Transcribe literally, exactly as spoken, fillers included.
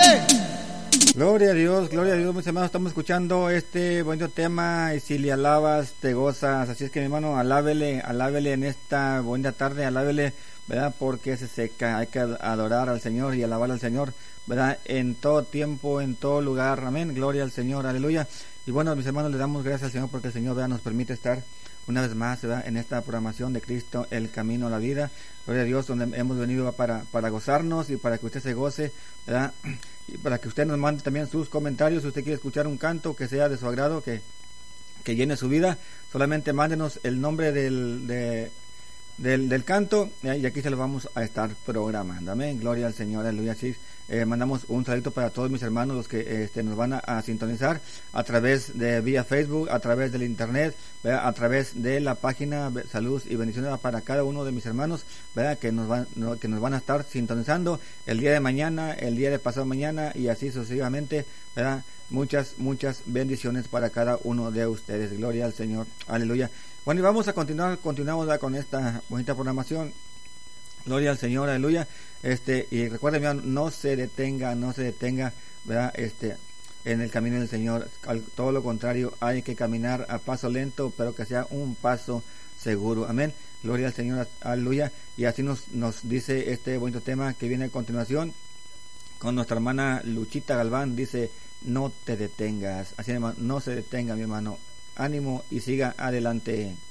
Oye. Gloria a Dios, gloria a Dios, mis hermanos, estamos escuchando este bonito tema, y si le alabas, te gozas. Así es que, mi hermano, alábele, alábele en esta bonita tarde, alábele, ¿verdad? Porque se seca, hay que adorar al Señor y alabar al Señor, ¿verdad? En todo tiempo, en todo lugar, amén, gloria al Señor, aleluya. Y bueno, mis hermanos, le damos gracias al Señor porque el Señor, ¿verdad?, nos permite estar una vez más, ¿verdad?, en esta programación de Cristo, el camino a la vida. Gloria a Dios, donde hemos venido para, para gozarnos y para que usted se goce, ¿verdad? Y para que usted nos mande también sus comentarios. Si usted quiere escuchar un canto que sea de su agrado, que, que llene su vida, solamente mándenos el nombre del, de, del, del canto, ¿eh? Y aquí se lo vamos a estar programando. Amén, gloria al Señor, aleluya. Sí, eh, mandamos un saludo para todos mis hermanos, los que este, nos van a, a sintonizar a través de vía Facebook, a través del internet, ¿verdad?, a través de la página. Salud y bendiciones para cada uno de mis hermanos, ¿verdad?, que nos van no, que nos van a estar sintonizando el día de mañana, el día de pasado mañana, y así sucesivamente, ¿verdad? Muchas, muchas bendiciones para cada uno de ustedes. Gloria al Señor, aleluya. Bueno, y vamos a continuar, continuamos ¿verdad?, con esta bonita programación. Gloria al Señor, aleluya. Este, y recuerden, no se detenga, no se detenga, ¿verdad?, este, en el camino del Señor. Al, todo lo contrario, hay que caminar a paso lento, pero que sea un paso seguro. Amén. Gloria al Señor, aleluya. Y así nos, nos dice este bonito tema que viene a continuación con nuestra hermana Luchita Galván. Dice, no te detengas. Así, hermano, no se detenga, mi hermano. Ánimo y siga adelante.